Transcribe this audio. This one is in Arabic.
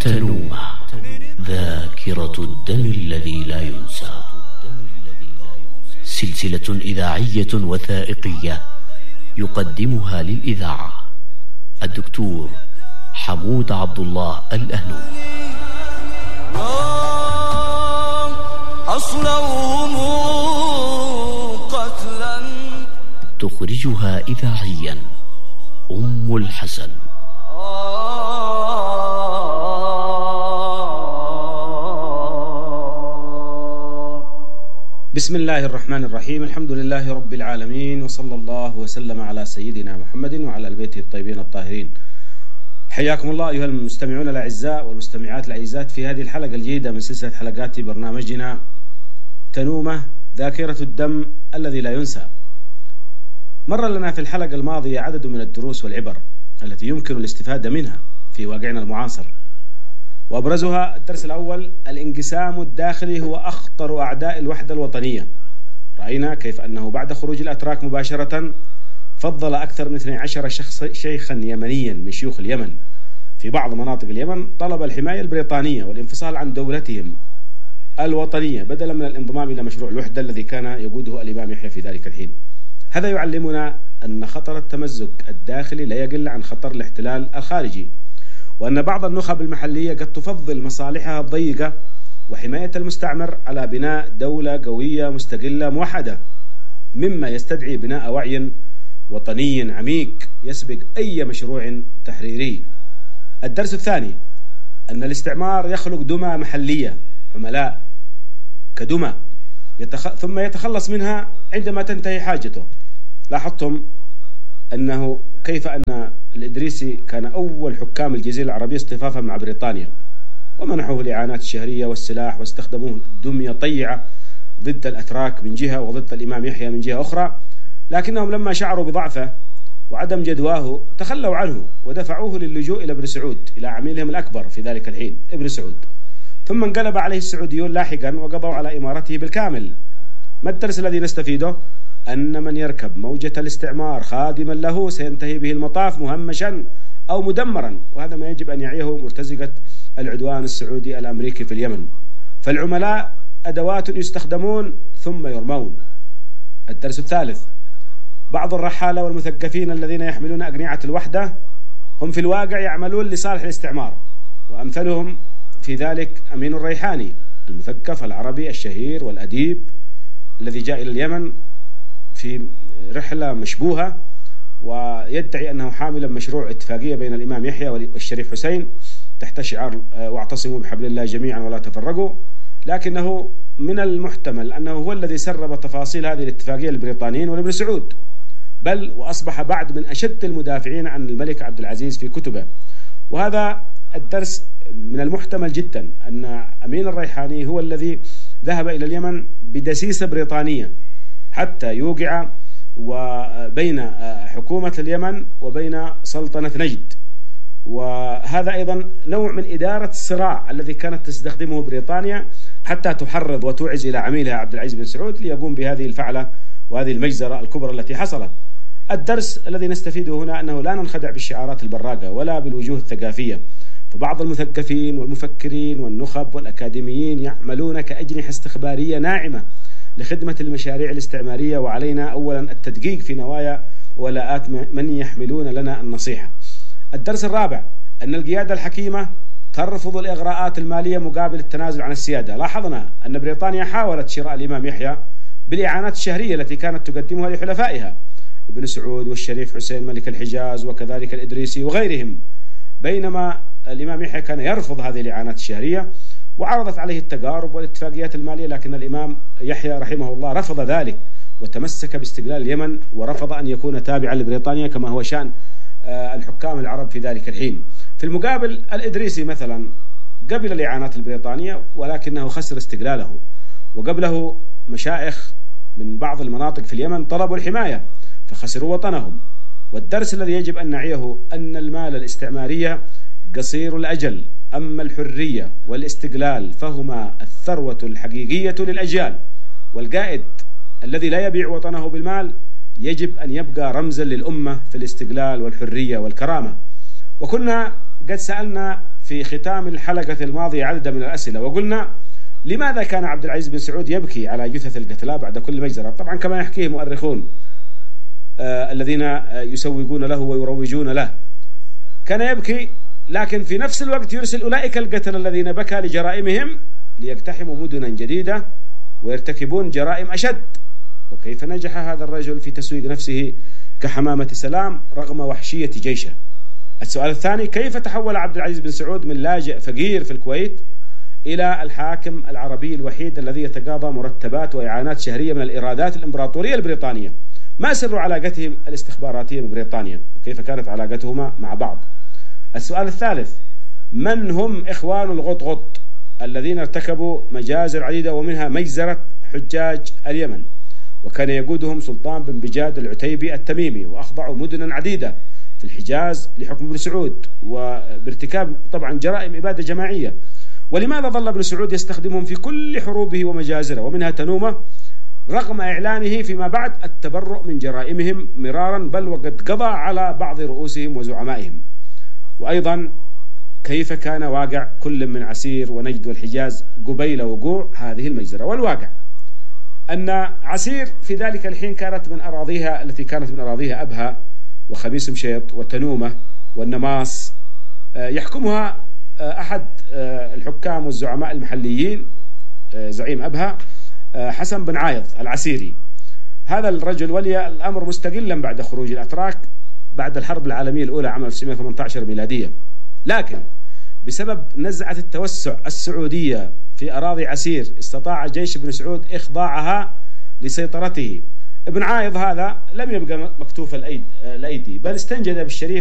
تنومة، ذاكرة الدم الذي لا ينسى. سلسلة إذاعية وثائقية يقدمها للإذاعة الدكتور حمود عبد الله الأهلوي. أصلهم قتلا. تخرجها إذاعيا أم الحسن. بسم الله الرحمن الرحيم. الحمد لله رب العالمين، وصلى الله وسلم على سيدنا محمد وعلى بيته الطيبين الطاهرين. حياكم الله أيها المستمعون الأعزاء والمستمعات العزيزات في هذه الحلقة الجديدة من سلسلة حلقات برنامجنا تنومة، ذاكرة الدم الذي لا ينسى. مر لنا في الحلقة الماضية عدد من الدروس والعبر التي يمكن الاستفادة منها في واقعنا المعاصر، وأبرزها الدرس الأول: الانقسام الداخلي هو أخطر أعداء الوحدة الوطنية. رأينا كيف أنه بعد خروج الأتراك مباشرة فضل أكثر من 12 شيخا يمنيا من شيوخ اليمن في بعض مناطق اليمن طلب الحماية البريطانية والانفصال عن دولتهم الوطنية بدلا من الانضمام إلى مشروع الوحدة الذي كان يقوده الإمام يحيى في ذلك الحين. هذا يعلمنا أن خطر التمزق الداخلي لا يقل عن خطر الاحتلال الخارجي، وأن بعض النخب المحلية قد تفضل مصالحها الضيقة وحماية المستعمر على بناء دولة قوية مستقلة موحدة، مما يستدعي بناء وعي وطني عميق يسبق أي مشروع تحريري. الدرس الثاني: أن الاستعمار يخلق دمى محلية، عملاء كدمى ثم يتخلص منها عندما تنتهي حاجته. لاحظتم أنه كيف أن الإدريسي كان أول حكام الجزيرة العربية اصطفافا مع بريطانيا، ومنحوه الإعانات الشهرية والسلاح، واستخدموه دمية طيعة ضد الأتراك من جهة وضد الإمام يحيى من جهة أخرى، لكنهم لما شعروا بضعفه وعدم جدواه تخلوا عنه ودفعوه للجوء إلى ابن سعود، إلى عميلهم الأكبر في ذلك الحين ابن سعود، ثم انقلب عليه السعوديون لاحقا وقضوا على إمارته بالكامل. ما الدرس الذي نستفيده؟ أن من يركب موجة الاستعمار خادما له سينتهي به المطاف مهمشا أو مدمرا، وهذا ما يجب أن يعيه مرتزقة العدوان السعودي الأمريكي في اليمن. فالعملاء أدوات يستخدمون ثم يرمون. الدرس الثالث: بعض الرحالة والمثقفين الذين يحملون أقنعة الوحدة هم في الواقع يعملون لصالح الاستعمار، وأمثلهم في ذلك أمين الريحاني المثقف العربي الشهير والأديب الذي جاء إلى اليمن في رحلة مشبوهة ويدعي أنه حاملا مشروع اتفاقية بين الإمام يحيى والشريف حسين تحت شعار واعتصموا بحبل الله جميعا ولا تفرقوا، لكنه من المحتمل أنه هو الذي سرب تفاصيل هذه الاتفاقية للبريطانيين ولابن سعود، بل وأصبح بعد من أشد المدافعين عن الملك عبد العزيز في كتبه. وهذا الدرس من المحتمل جدا أن أمين الريحاني هو الذي ذهب إلى اليمن بدسيسة بريطانية حتى يوقع وبين حكومة اليمن وبين سلطنة نجد، وهذا أيضا نوع من إدارة الصراع الذي كانت تستخدمه بريطانيا حتى تحرض وتوعز إلى عميلها عبد العزيز بن سعود ليقوم بهذه الفعلة وهذه المجزرة الكبرى التي حصلت. الدرس الذي نستفيده هنا أنه لا ننخدع بالشعارات البراقة ولا بالوجوه الثقافية، فبعض المثقفين والمفكرين والنخب والأكاديميين يعملون كأجنحة استخبارية ناعمة لخدمة المشاريع الاستعمارية، وعلينا أولا التدقيق في نوايا ولاءات من يحملون لنا النصيحة. الدرس الرابع: أن القيادة الحكيمة ترفض الإغراءات المالية مقابل التنازل عن السيادة. لاحظنا أن بريطانيا حاولت شراء الإمام يحيى بالإعانات الشهرية التي كانت تقدمها لحلفائها ابن سعود والشريف حسين ملك الحجاز وكذلك الإدريسي وغيرهم، بينما الإمام يحيى كان يرفض هذه الإعانات الشهرية وعرضت عليه التقارب والاتفاقيات المالية، لكن الإمام يحيى رحمه الله رفض ذلك وتمسك باستقلال اليمن ورفض أن يكون تابعا لبريطانيا كما هو شأن الحكام العرب في ذلك الحين. في المقابل الإدريسي مثلا قبل الإعانات البريطانية ولكنه خسر استقلاله، وقبله مشايخ من بعض المناطق في اليمن طلبوا الحماية فخسروا وطنهم. والدرس الذي يجب أن نعيه أن المال الاستعمارية قصير الأجل، أما الحرية والاستقلال فهما الثروة الحقيقية للأجيال، والقائد الذي لا يبيع وطنه بالمال يجب أن يبقى رمزا للأمة في الاستقلال والحرية والكرامة. وكنا قد سألنا في ختام الحلقة الماضية عدد من الأسئلة، وقلنا لماذا كان عبد العزيز بن سعود يبكي على جثث القتلى بعد كل مجزرة؟ طبعا كما يحكيه مؤرخون الذين يسوقون له ويروجون له، كان يبكي لكن في نفس الوقت يرسل أولئك القتلى الذين بكى لجرائمهم ليقتحموا مدنا جديدة ويرتكبون جرائم أشد. وكيف نجح هذا الرجل في تسويق نفسه كحمامة سلام رغم وحشية جيشه؟ السؤال الثاني: كيف تحول عبد العزيز بن سعود من لاجئ فقير في الكويت إلى الحاكم العربي الوحيد الذي يتقاضى مرتبات وإعانات شهرية من الإيرادات الإمبراطورية البريطانية؟ ما سر علاقته الاستخباراتية ببريطانيا؟ وكيف كانت علاقتهما مع بعض؟ السؤال الثالث: من هم إخوان الغطغط الذين ارتكبوا مجازر عديدة ومنها مجزرة حجاج اليمن، وكان يقودهم سلطان بن بجاد العتيبي التميمي، وأخضعوا مدنا عديدة في الحجاز لحكم ابن سعود وبارتكاب طبعا جرائم إبادة جماعية؟ ولماذا ظل ابن سعود يستخدمهم في كل حروبه ومجازره ومنها تنومة رغم إعلانه فيما بعد التبرؤ من جرائمهم مرارا، بل وقد قضى على بعض رؤوسهم وزعمائهم؟ وأيضا كيف كان واقع كل من عسير ونجد والحجاز قبيل وقوع هذه المجزرة؟ والواقع أن عسير في ذلك الحين كانت من أراضيها التي كانت من أراضيها أبها وخميس مشيط وتنومة والنماص، يحكمها أحد الحكام والزعماء المحليين زعيم أبها حسن بن عايض العسيري. هذا الرجل ولي الأمر مستقلا بعد خروج الأتراك بعد الحرب العالمية الأولى عام 1918 ميلادية، لكن بسبب نزعة التوسع السعودية في أراضي عسير استطاع جيش ابن سعود إخضاعها لسيطرته. ابن عايض هذا لم يبقى مكتوف الأيدي، بل استنجد بالشريف